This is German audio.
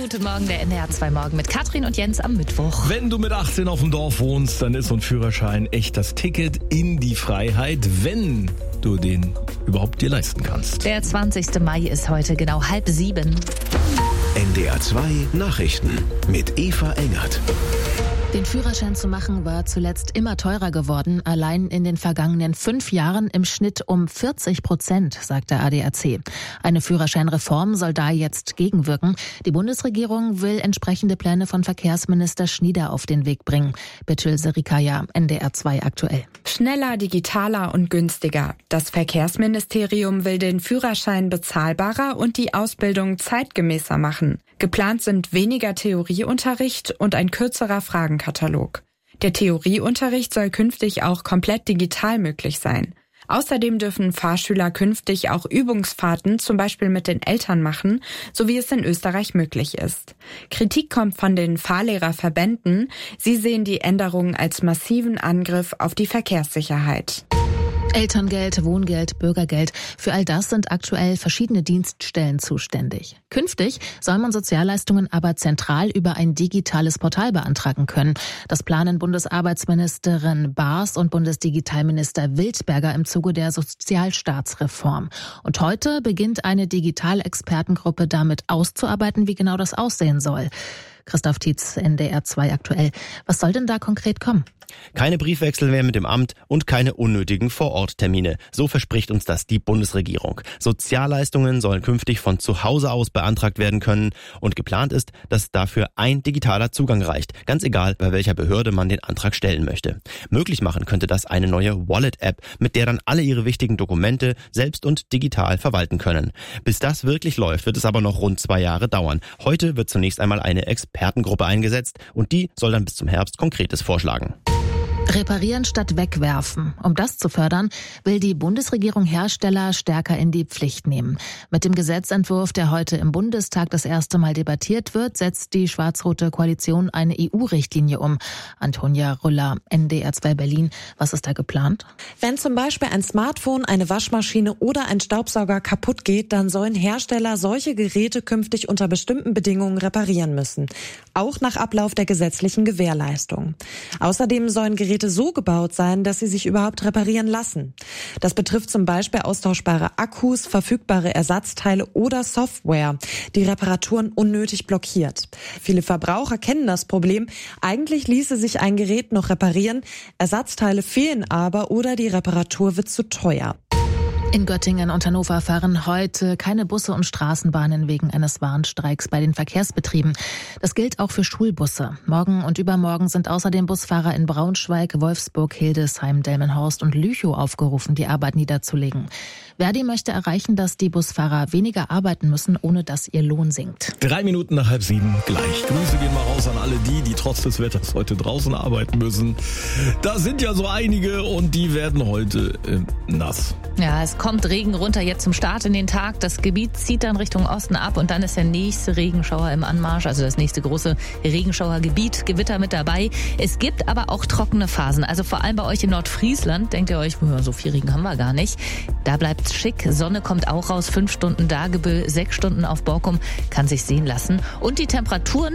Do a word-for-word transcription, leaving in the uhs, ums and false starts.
Guten Morgen, der N D R zwei Morgen mit Katrin und Jens am Mittwoch. Wenn du mit achtzehn auf dem Dorf wohnst, dann ist so ein Führerschein echt das Ticket in die Freiheit, wenn du den überhaupt dir leisten kannst. Der zwanzigste Mai ist heute genau halb sieben. N D R zwei Nachrichten mit Eva Engert. Den Führerschein zu machen war zuletzt immer teurer geworden, allein in den vergangenen fünf Jahren im Schnitt um vierzig Prozent, sagt der A D A C. Eine Führerscheinreform soll da jetzt gegenwirken. Die Bundesregierung will entsprechende Pläne von Verkehrsminister Schnieder auf den Weg bringen. Betül Serikaya, N D R zwei aktuell. Schneller, digitaler und günstiger. Das Verkehrsministerium will den Führerschein bezahlbarer und die Ausbildung zeitgemäßer machen. Geplant sind weniger Theorieunterricht und ein kürzerer Fragenkatalog. Der Theorieunterricht soll künftig auch komplett digital möglich sein. Außerdem dürfen Fahrschüler künftig auch Übungsfahrten zum Beispiel mit den Eltern machen, so wie es in Österreich möglich ist. Kritik kommt von den Fahrlehrerverbänden. Sie sehen die Änderungen als massiven Angriff auf die Verkehrssicherheit. Elterngeld, Wohngeld, Bürgergeld. Für all das sind aktuell verschiedene Dienststellen zuständig. Künftig soll man Sozialleistungen aber zentral über ein digitales Portal beantragen können. Das planen Bundesarbeitsministerin Baas und Bundesdigitalminister Wildberger im Zuge der Sozialstaatsreform. Und heute beginnt eine Digitalexpertengruppe damit auszuarbeiten, wie genau das aussehen soll. Christoph Tietz, N D R zwei aktuell. Was soll denn da konkret kommen? Keine Briefwechsel mehr mit dem Amt und keine unnötigen Vororttermine. So verspricht uns das die Bundesregierung. Sozialleistungen sollen künftig von zu Hause aus beantragt werden können. Und geplant ist, dass dafür ein digitaler Zugang reicht. Ganz egal, bei welcher Behörde man den Antrag stellen möchte. Möglich machen könnte das eine neue Wallet-App, mit der dann alle ihre wichtigen Dokumente selbst und digital verwalten können. Bis das wirklich läuft, wird es aber noch rund zwei Jahre dauern. Heute wird zunächst einmal eine Expertengruppe eingesetzt und die soll dann bis zum Herbst Konkretes vorschlagen. Reparieren statt wegwerfen. Um das zu fördern, will die Bundesregierung Hersteller stärker in die Pflicht nehmen. Mit dem Gesetzentwurf, der heute im Bundestag das erste Mal debattiert wird, setzt die schwarz-rote Koalition eine E U-Richtlinie um. Antonia Rüller, N D R zwei Berlin. Was ist da geplant? Wenn zum Beispiel ein Smartphone, eine Waschmaschine oder ein Staubsauger kaputt geht, dann sollen Hersteller solche Geräte künftig unter bestimmten Bedingungen reparieren müssen. Auch nach Ablauf der gesetzlichen Gewährleistung. Außerdem sollen Geräte so gebaut sein, dass sie sich überhaupt reparieren lassen. Das betrifft zum Beispiel austauschbare Akkus, verfügbare Ersatzteile oder Software, die Reparaturen unnötig blockiert. Viele Verbraucher kennen das Problem. Eigentlich ließe sich ein Gerät noch reparieren, Ersatzteile fehlen aber oder die Reparatur wird zu teuer. In Göttingen und Hannover fahren heute keine Busse und Straßenbahnen wegen eines Warnstreiks bei den Verkehrsbetrieben. Das gilt auch für Schulbusse. Morgen und übermorgen sind außerdem Busfahrer in Braunschweig, Wolfsburg, Hildesheim, Delmenhorst und Lüchow aufgerufen, die Arbeit niederzulegen. Verdi möchte erreichen, dass die Busfahrer weniger arbeiten müssen, ohne dass ihr Lohn sinkt. Drei Minuten nach halb sieben gleich. Grüße gehen mal raus an alle die, die trotz des Wetters heute draußen arbeiten müssen. Da sind ja so einige und die werden heute äh, nass. Ja, es kommt Regen runter jetzt zum Start in den Tag. Das Gebiet zieht dann Richtung Osten ab und dann ist der nächste Regenschauer im Anmarsch, also das nächste große Regenschauergebiet, Gewitter mit dabei. Es gibt aber auch trockene Phasen, also vor allem bei euch in Nordfriesland. Denkt ihr euch, so viel Regen haben wir gar nicht. Da bleibt's schick, Sonne kommt auch raus, fünf Stunden Dagebüll, sechs Stunden auf Borkum, kann sich sehen lassen. Und die Temperaturen